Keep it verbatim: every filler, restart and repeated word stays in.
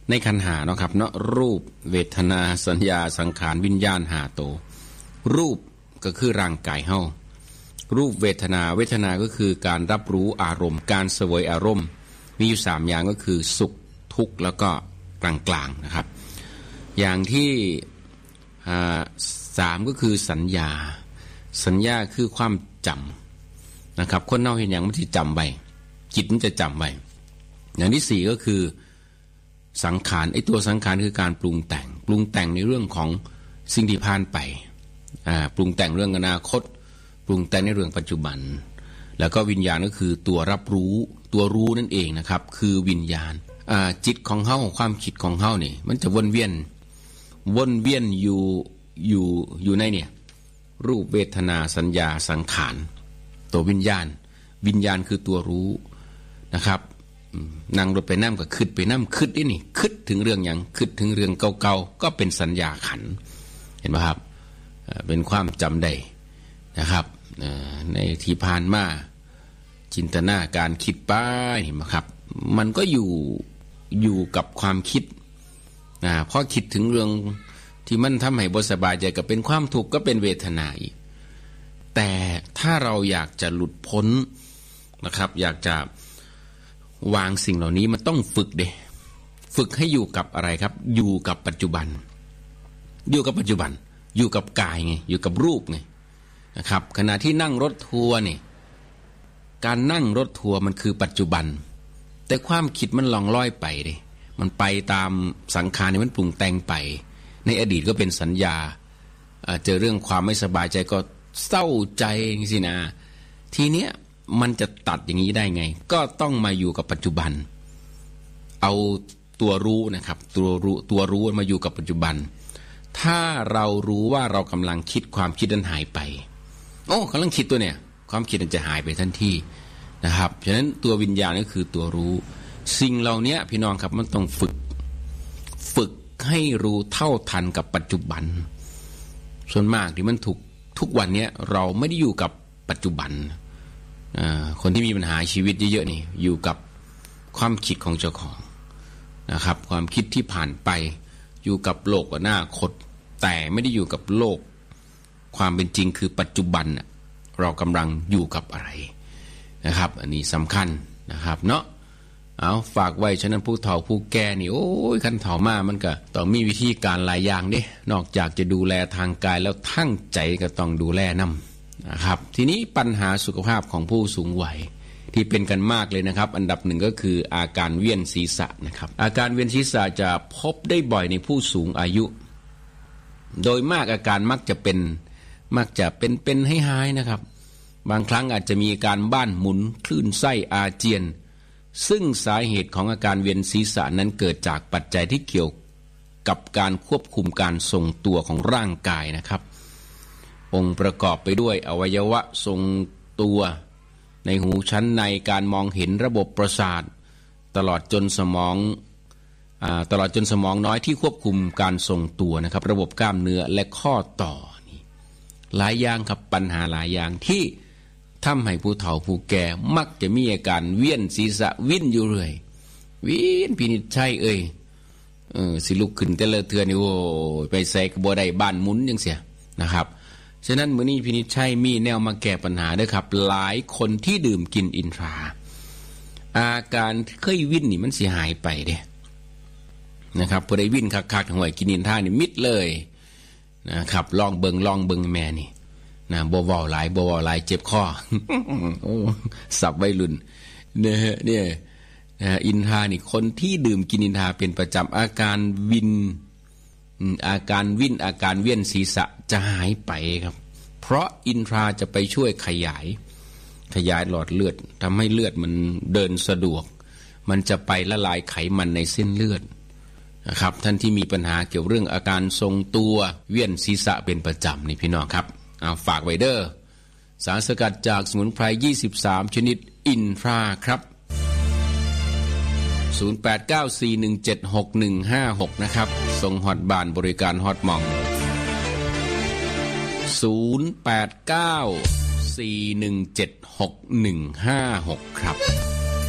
ในขันธ์ห้าเนาะครับเนาะรูปเวทนาสัญญาสังขารวิญญาณห้าตัวรูปก็คือร่างกายเฮารูปเวทนาเวทนาก็คือการรับรู้อารมณ์การเสวยอารมณ์มีอยู่สามอย่างก็คือสุขทุกข์แล้วก็กลางๆนะครับอย่างที่สามก็คือสัญญาสัญญาคือความจำนะครับคนเน่าเห็นอย่างมันจะจำไว้จิตมันจะจำไว้อย่างที่สี่ก็คือสังขารไอ้ตัวสังขารคือการปรุงแต่งปรุงแต่งในเรื่องของสิ่งที่ผ่านไปอ่าปรุงแต่งเรื่องอนาคตปรุงแต่งในเรื่องปัจจุบันแล้วก็วิญญาณก็คือตัวรับรู้ตัวรู้นั่นเองนะครับคือวิญญาณอ่าจิตของเฮาความคิดของเฮานี่มันจะวนเวียนวนเวียนอยู่อยู่อยู่ในเนี่ยรูปเวทนาสัญญาสังขารตัววิญญาณวิญญาณคือตัวรู้นะครับนั่งรถไปน้ำก็คิดไปน้ำคิดนี่นี่คิดถึงเรื่องอย่างคิดถึงเรื่องเก่าๆก็เป็นสัญญาขันเห็นไหมครับเป็นความจำได้นะครับในที่ผ่านมาจินตนาการคิดไปเห็นไหมครับมันก็อยู่อยู่กับความคิดนะพอคิดถึงเรื่องที่มันทำให้บ่สบายใจก็เป็นความทุกข์ก็เป็นเวทนาอีกแต่ถ้าเราอยากจะหลุดพ้นนะครับอยากจะวางสิ่งเหล่านี้มันต้องฝึกเด้ฝึกให้อยู่กับอะไรครับอยู่กับปัจจุบันอยู่กับปัจจุบันอยู่กับกายไงอยู่กับรูปไงนะครับขณะที่นั่งรถทัวร์นี่การนั่งรถทัวร์มันคือปัจจุบันแต่ความคิดมันล่องลอยไปเด้มันไปตามสังขารนี่มันปรุงแต่งไปในอดีตก็เป็นสัญญาเจอเรื่องความไม่สบายใจก็เศร้าใจสินะทีเนี้ยมันจะตัดอย่างนี้ได้ไงก็ต้องมาอยู่กับปัจจุบันเอาตัวรู้นะครับตัวรู้ตัวรู้มาอยู่กับปัจจุบันถ้าเรารู้ว่าเรากำลังคิดความคิดนั้นหายไปโอ้กำลังคิดตัวเนี่ยความคิดมันจะหายไปทันทีนะครับฉะนั้นตัววิญญาณก็คือตัวรู้สิ่งเหล่านี้พี่น้องครับมันต้องฝึกฝึกให้รู้เท่าทันกับปัจจุบันส่วนมากที่มันถูกทุกวันนี้เราไม่ได้อยู่กับปัจจุบันคนที่มีปัญหาชีวิตเยอะๆนี่อยู่กับความคิดของเจ้าของนะครับความคิดที่ผ่านไปอยู่กับโลกอนาคตแต่ไม่ได้อยู่กับโลกความเป็นจริงคือปัจจุบันเรากำลังอยู่กับอะไรนะครับอันนี้สำคัญนะครับเนาะเอาฝากไว้ฉะนั้นผู้เฒ่าผู้แก่นี่โอ้ยคันเฒ่ามามันก็ต้องมีวิธีการหลายอย่างเด้นอกจากจะดูแลทางกายแล้วทั้งใจก็ต้องดูแลนำนะครับทีนี้ปัญหาสุขภาพของผู้สูงวัยที่เป็นกันมากเลยนะครับอันดับหนึ่งก็คืออาการเวียนศีรษะนะครับอาการเวียนศีรษะจะพบได้บ่อยในผู้สูงอายุโดยมากอาการมักจะเป็นมักจะเป็นเป็นให้หายนะครับบางครั้งอาจจะมีอาการบ้านหมุนคลื่นไส้อาเจียนซึ่งสาเหตุของอาการเวียนศีรษะนั้นเกิดจากปัจจัยที่เกี่ยวกับการควบคุมการทรงตัวของร่างกายนะครับองค์ประกอบไปด้วยอวัยวะทรงตัวในหูชั้นในการมองเห็นระบบประสาทตลอดจนสมองอ่าตลอดจนสมองน้อยที่ควบคุมการทรงตัวนะครับระบบกล้ามเนื้อและข้อต่อนี่หลายอย่างครับปัญหาหลายอย่างที่ทำให้ผู้เฒ่าผู้แก่มักจะมีอาการเวียนศีรษะวิ่นอยู่เรื่อยวิ่นพินิจใช่เอ้ยเออสิลุกขึ้นแต่ละเทื่อนี่โอ้ไปใส่กระบอกได้บ้านหมุนจังเสียนะครับฉะนั้นมื้อนี้พินิจใช่มีแนวมาแก้ปัญหาด้วยครับหลายคนที่ดื่มกินอินทราอาการเคยวิ่นนี่มันสิหายไปเด้นะครับพอได้วิ่นคักๆห่วยกินอินทรานี่มิดเลยนะครับลองเบิงลองเบิงแม่นี่นะบ่เว้าหลายบ่เว้าหลายเจ็บคอ โอ้สับวัยรุ่นเนี่ยเนี่ยอินทรานี่คนที่ดื่มกินอินทราเป็นประจำอาการวินอาการวิ่นอาการเวียนศีรษะจะหายไปครับเพราะอินทราจะไปช่วยขยายขยายหลอดเลือดทำให้เลือดมันเดินสะดวกมันจะไปละลายไขมันในเส้นเลือดนะครับท่านที่มีปัญหาเกี่ยวเรื่องอาการทรงตัวเวียนศีรษะเป็นประจำนี่พี่น้องครับเอาฝากไว้เด้อสารสกัดจากสมุนไพรยี่สิบสามชนิดอินทราครับศูนย์ แปด เก้า สี่ หนึ่ง เจ็ด หก หนึ่ง ห้า หกนะครับส่งฮอตบ้านบริการฮอตหม่องศูนย์ แปด เก้า สี่ หนึ่ง เจ็ด หก หนึ่ง ห้า หกครับ